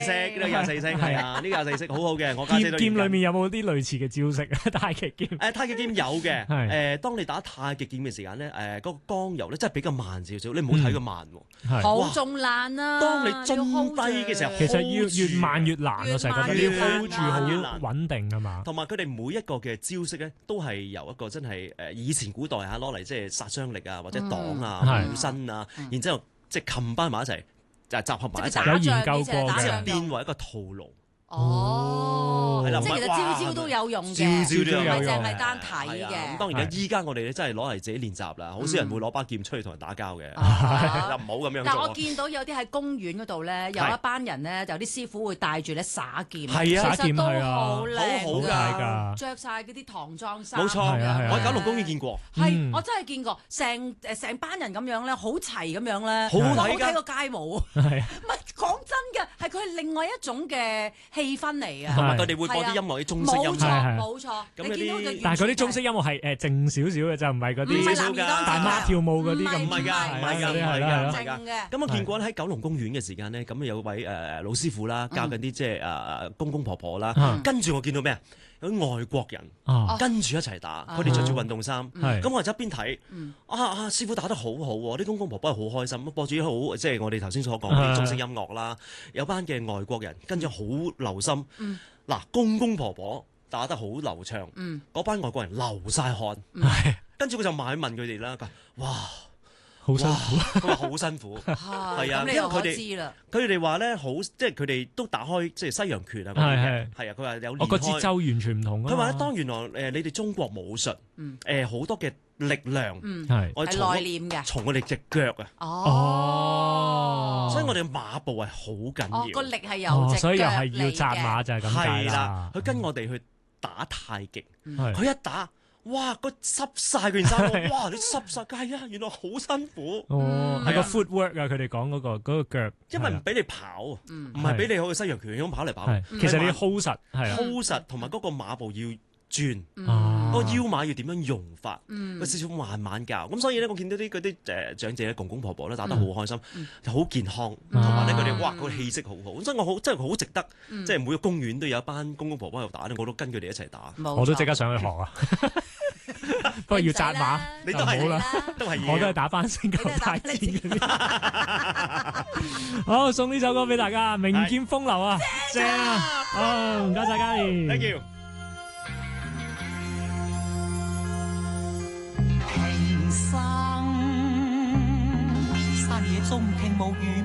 式呢廿四式係啊，呢廿四式好好嘅。我家姐都劍裏面有冇啲類似嘅招式啊？太極劍太極劍有嘅。當你打太極劍嘅時間咧，嗰個剛柔咧真係比較慢少少。你唔好睇佢慢喎， 好仲難啊！ 當你中低嘅時候， 其實要越慢越難啊！成日覺得你要 hold 住好穩定啊嘛。 同埋佢哋每一個嘅招式咧，都係由一個真係以前古代攞嚟即係殺傷力啊，或者擋啊、護身啊，然之後即係冚翻埋一齊，就係集合埋一齊， 有研究過嘅，變為一個套路。 哦，即係其實招招都有用嘅， 招招都有用， 唔係淨係單睇嘅。 咁當然依家我哋真係攞嚟自己練習啦，好少人會攞把劍出去同人打交嘅，就唔好咁樣做。 但我見到有啲喺公園嗰度咧，有一班人咧，有啲師傅會帶住咧耍劍， 耍劍都好靚㗎， 着晒嗰啲唐裝衫。 冇錯，我喺九龍公園見過， 係我真係見過，成班人咁樣咧，好齊咁樣咧， 好睇個街舞。唔係講真嘅，係佢係另外一種嘅氣氛嚟啊！ 同埋佢哋會播啲音樂，啲中式音樂， 冇錯。 咁嗰啲， 但係嗰啲中式音樂係靜少少嘅，就唔係嗰啲大媽跳舞嗰啲咁。 唔係㗎，唔係㗎。 嘅。 咁我見過喺九龍公園嘅時間咧，咁有位老師傅啦，教緊啲即係公公婆婆啦，跟住我見到咩啊？有啲外國人跟住一齊打，佢哋着住運動衫，咁我喺側邊睇，師傅打得好好喎，啲公公婆婆係好開心，播住啲好即係我哋頭先所講嘅中式音樂啦，有班嘅外國人跟住好留心，嗱公公婆婆打得好流暢，嗰班外國人流晒汗，跟住佢就問佢哋啦，哇！ 好辛苦， 佢話好辛苦，係啊，因為佢哋話咧好，即係佢哋都打開即係西洋拳啊，係啊，佢話有練開。 個節奏完全唔同啊。 佢話當原來你哋中國武術好多嘅力量我係內斂嘅， 從我哋隻腳啊，所以我哋嘅馬步係好緊要， 個力係由隻腳嚟嘅， 所以又係要紮馬就係咁解啦。 佢跟我哋去打太極，佢一打。哇！個濕晒佢件衫，哇！你濕晒，係啊！原來好辛苦。 係個 footwork 啊！佢哋講嗰個腳， 因為唔俾你跑，唔係俾你好似西洋拳咁跑嚟跑去。 其實你要 hold 實 ，hold 實，同埋嗰個馬步要轉，嗰個腰馬要點樣用法，個師傅慢慢教。咁所以咧，我見到啲嗰啲長者咧，公公婆婆咧打得好開心，好健康，同埋咧佢哋哇個氣息好好。所以我真係好值得，即係每個公園都有一班公公婆婆喺度打咧，我都跟佢哋一齊打。 我都即刻上去學啊！不過要紮馬， 你都係啦，都係我都係打翻星球大戰嗰啲。好，送呢首歌俾大家，《名劍風流》啊，正啊！好，唔該晒嘉蓮 ，Thank you。 平生山野中聽無語。